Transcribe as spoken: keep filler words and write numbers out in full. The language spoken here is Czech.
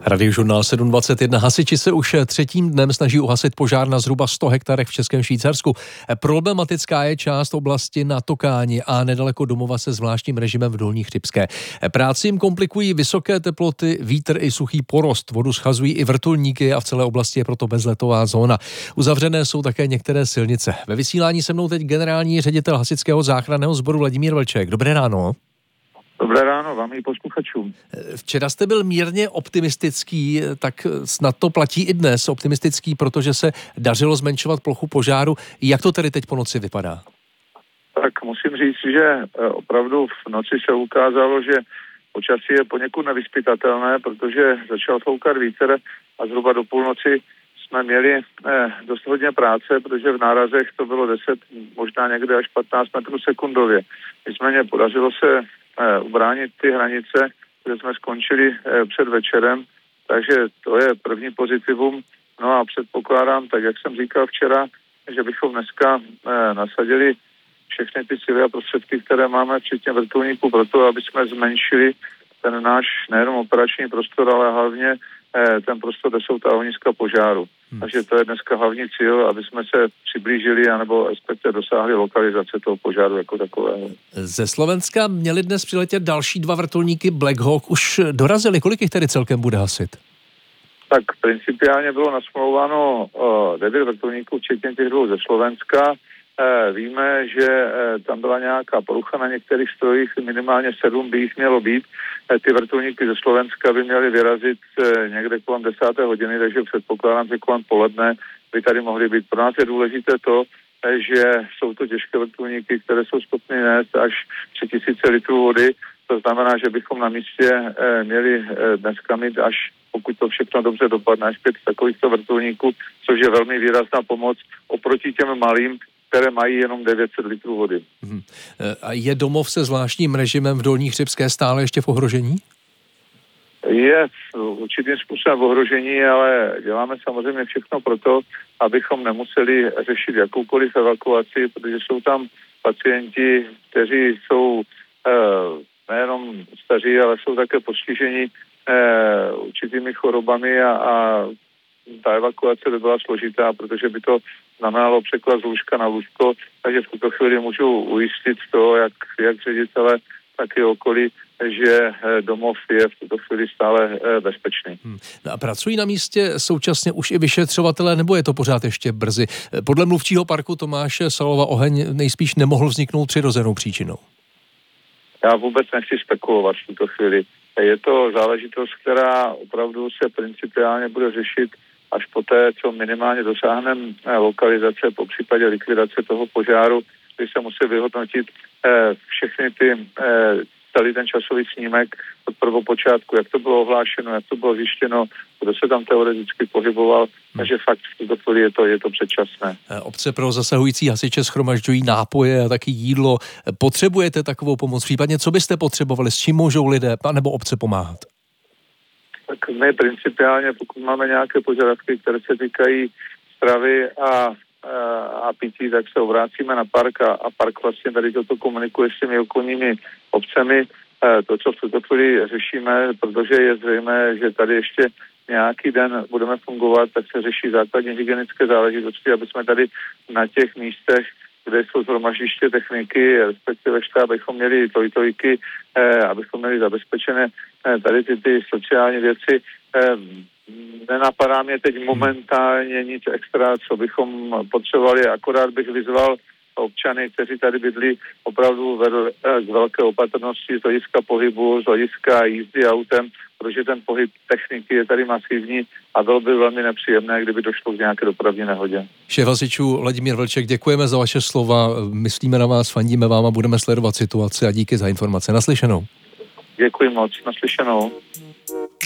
Radiožurnál sedm dvacet jedna. Hasiči se už třetím dnem snaží uhasit požár na zhruba sto hektarech v Českém Švýcarsku. Problematická je část oblasti na Tokáni a nedaleko domova se zvláštním režimem v Dolní Chřibské. Práci jim komplikují vysoké teploty, vítr i suchý porost. Vodu schazují i vrtulníky a v celé oblasti je proto bezletová zóna. Uzavřené jsou také některé silnice. Ve vysílání se mnou teď generální ředitel Hasičského záchranného sboru Vladimír Vlček. Dobré ráno. Dobré ráno vám i posluchačům. Včera jste byl mírně optimistický, tak snad to platí i dnes optimistický, protože se dařilo zmenšovat plochu požáru. Jak to tedy teď po noci vypadá? Tak musím říct, že opravdu v noci se ukázalo, že počasí je poněkud nevyzpytatelné, protože začal foukat vítr a zhruba do půlnoci jsme měli dost hodně práce, protože v nárazech to bylo deset, možná někde až patnáct metrů sekundově. Nicméně podařilo se ubránit ty hranice, kde jsme skončili před večerem, takže to je první pozitivum. No a předpokládám, tak jak jsem říkal včera, že bychom dneska nasadili všechny ty síly a prostředky, které máme, včetně vrtulníků, proto, aby jsme zmenšili ten náš nejenom operační prostor, ale hlavně ten prostor, kde jsou ta ohniska požáru. Hmm. Takže to je dneska hlavní cíl, aby jsme se přiblížili, anebo respektive dosáhli lokalizace toho požáru jako takového. Ze Slovenska měli dnes přiletět další dva vrtulníky Black Hawk. Už dorazili, kolik jich tedy celkem bude hasit? Tak principiálně bylo nasmlouváno devět vrtulníků, včetně těch dvou ze Slovenska. E, víme, že e, tam byla nějaká porucha na některých strojích, minimálně sedm by jich mělo být. E, ty vrtulníky ze Slovenska by měly vyrazit e, někde kolem desáté hodiny, takže předpokládám, že kolem poledne by tady mohly být. Pro nás je důležité to, e, že jsou to těžké vrtulníky, které jsou schopny nést až tři tisíce litrů vody. To znamená, že bychom na místě e, měli e, dneska mít až, pokud to všechno dobře dopadne, až pět takovýchto vrtulníků, což je velmi výrazná pomoc oproti těm malým, které mají jenom devět set litrů vody. Hmm. A je domov se zvláštním režimem v Dolní Chřibské stále ještě v ohrožení? Je určitým způsobem v ohrožení, ale děláme samozřejmě všechno pro to, abychom nemuseli řešit jakoukoliv evakuaci, protože jsou tam pacienti, kteří jsou eh, nejenom staří, ale jsou také postiženi eh, určitými chorobami a, a ta evakuace by byla složitá, protože by to znamenalo překlad z lůžka na lůžko, takže v tuto chvíli můžu ujistit to, jak, jak ředitele, tak i okolí, že domov je v tuto chvíli stále bezpečný. Hmm. No a pracují na místě současně už i vyšetřovatelé, nebo je to pořád ještě brzy? Podle mluvčího parku Tomáše Salova oheň nejspíš nemohl vzniknout přirozenou příčinou. Já vůbec nechci spekulovat v tuto chvíli. Je to záležitost, která opravdu se principiálně bude řešit až poté, co minimálně dosáhneme lokalizace, po případě likvidace toho požáru, kdy se musí vyhodnotit eh, všechny ty, eh, celý ten časový snímek od prvopočátku, jak to bylo ohlášeno, jak to bylo zjištěno, kdo se tam teoreticky pohyboval, hmm. takže fakt v tuto chvíli je to, je to předčasné. Obce pro zasahující hasiče shromažďují nápoje a taky jídlo. Potřebujete takovou pomoc? Případně co byste potřebovali? S čím můžou lidé nebo obce pomáhat? Tak my principiálně, pokud máme nějaké požadavky, které se týkají stravy a, a, a pití, tak se obracíme na park a, a park vlastně tady toto komunikuje s těmi okolními obcemi. To, co v tuto chvíli řešíme, protože je zřejmé, že tady ještě nějaký den budeme fungovat, tak se řeší základní hygienické záležitosti, aby jsme tady na těch místech, kde jsou shromaždiště techniky, respektive štáb, abychom měli tojtojky, eh, abychom měli zabezpečené eh, tady ty, ty sociální věci. Eh, nenapadá mě teď momentálně nic extra, co bychom potřebovali, akorát bych vyzval občany, kteří tady bydlí, opravdu vedl k velké opatrnosti z hlediska pohybu, z hlediska jízdy autem, protože ten pohyb techniky je tady masivní a bylo by velmi nepříjemné, kdyby došlo k nějaké dopravní nehodě. Šéf hasičů Vladimír Vlček, děkujeme za vaše slova, myslíme na vás, fandíme vám a budeme sledovat situaci a díky za informace. Naslyšenou. Děkuji moc, naslyšenou.